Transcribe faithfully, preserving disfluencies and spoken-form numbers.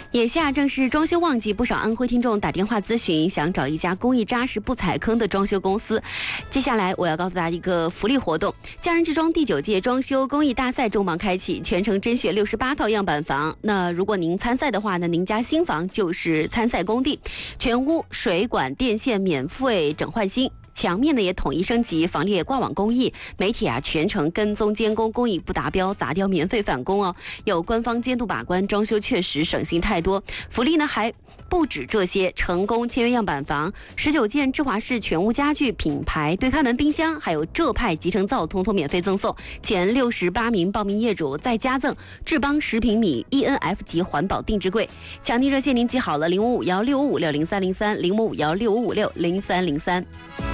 眼下正是装修旺季，不少安徽听众打电话咨询，想找一家工艺扎实、不踩坑的装修公司。接下来我要告诉大家一个福利活动：家人之装第九届装修工艺大赛重磅开启，全程甄选六十八套样板房。那如果您参赛的话呢，您家新房就是参赛工地，全屋水管电线免费整换新。墙面呢也统一升级，防裂挂网工艺，媒体啊全程跟踪监工，工艺不达标砸掉免费返工哦，有官方监督把关，装修确实省心太多。福利呢还不止这些，成功签约样板房，十九件智华式全屋家具品牌对开门冰箱，还有浙派集成灶，通通免费赠送。前六十八名报名业主再加赠智邦十平米 E N F 级环保定制柜。抢订热线您记好了，零五五幺六五五六零三零三，零五五幺六五五六零三零三。